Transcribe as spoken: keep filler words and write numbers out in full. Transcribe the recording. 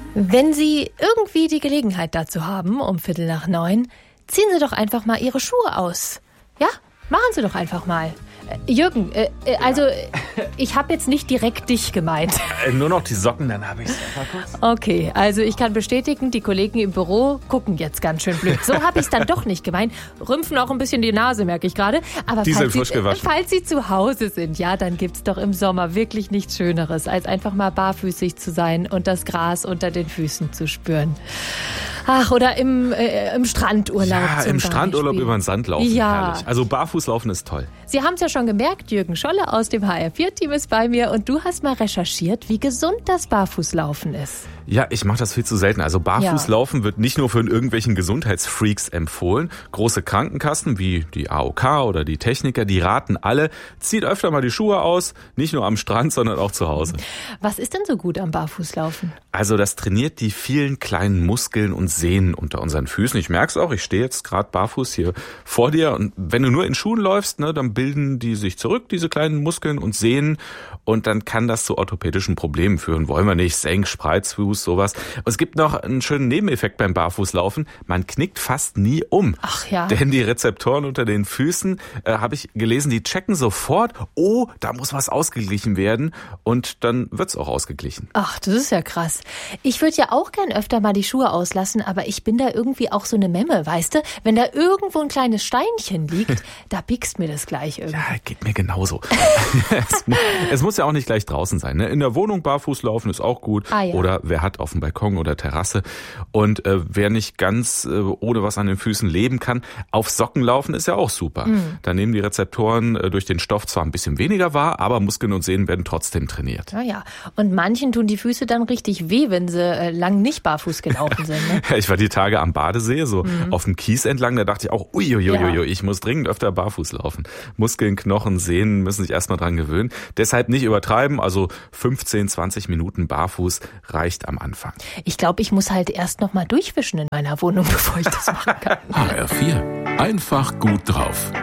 Wenn Sie irgendwie die Gelegenheit dazu haben, um Viertel nach neun, ziehen Sie doch einfach mal Ihre Schuhe aus. Ja, machen Sie doch einfach mal. Äh, Jürgen, äh, äh, also ich habe jetzt nicht direkt dich gemeint. Äh, nur noch die Socken, dann habe ich es einfach kurz. Okay, also ich kann bestätigen, die Kollegen im Büro gucken jetzt ganz schön blöd. So habe ich es dann doch nicht gemeint. Rümpfen auch ein bisschen die Nase, merke ich gerade. Aber Diesel falls frisch Sie, gewaschen. falls Sie zu Hause sind, ja, dann gibt's doch im Sommer wirklich nichts Schöneres, als einfach mal barfüßig zu sein und das Gras unter den Füßen zu spüren. Ach, oder im, äh, im Strandurlaub Ja, zum im Strandurlaub Beispiel. über den Sand laufen, Ja. herrlich. Also Barfußlaufen ist toll. Sie haben es ja schon gemerkt, Jürgen Scholle aus dem H R vier Team ist bei mir und du hast mal recherchiert, wie gesund das Barfußlaufen ist. Ja, ich mache das viel zu selten. Also Barfußlaufen Ja. wird nicht nur für irgendwelchen Gesundheitsfreaks empfohlen. Große Krankenkassen wie die A O K oder die Techniker, die raten alle, zieht öfter mal die Schuhe aus, nicht nur am Strand, sondern auch zu Hause. Was ist denn so gut am Barfußlaufen? Also das trainiert die vielen kleinen Muskeln und Sehnen unter unseren Füßen. Ich merke es auch, ich stehe jetzt gerade barfuß hier vor dir und wenn du nur in Schuhen läufst, ne, dann bilden die sich zurück, diese kleinen Muskeln und Sehnen und dann kann das zu orthopädischen Problemen führen. Wollen wir nicht, Senk, Spreizfuß, sowas. Und es gibt noch einen schönen Nebeneffekt beim Barfußlaufen, man knickt fast nie um. Ach ja. Denn die Rezeptoren unter den Füßen, äh, habe ich gelesen, die checken sofort, oh, da muss was ausgeglichen werden und dann wird's auch ausgeglichen. Ach, das ist ja krass. Ich würde ja auch gern öfter mal die Schuhe auslassen, aber ich bin da irgendwie auch so eine Memme, weißt du? Wenn da irgendwo ein kleines Steinchen liegt, da piekst mir das gleich irgendwie. Ja, geht mir genauso. es, mu- es muss ja auch nicht gleich draußen sein. Ne? In der Wohnung barfuß laufen ist auch gut. Ah, ja. Oder wer hat auf dem Balkon oder Terrasse. Und äh, wer nicht ganz äh, ohne was an den Füßen leben kann, auf Socken laufen ist ja auch super. Mhm. Da nehmen die Rezeptoren äh, durch den Stoff zwar ein bisschen weniger wahr, aber Muskeln und Sehnen werden trotzdem trainiert. Ja, ja. Und manchen tun die Füße dann richtig weh, wenn sie äh, lang nicht barfuß gelaufen sind. Ne? Ja, ich war die Tage am Badesee, so Mhm. auf dem Kies entlang, da dachte ich auch, uiuiuiui, Ja. ich muss dringend öfter barfuß laufen. Muskeln, Knochen, Sehnen müssen sich erstmal dran gewöhnen. Deshalb nicht übertreiben, also fünfzehn, zwanzig Minuten barfuß reicht am Anfang. Ich glaube, ich muss halt erst noch mal durchwischen in meiner Wohnung, bevor ich das machen kann. H R vier. Einfach gut drauf.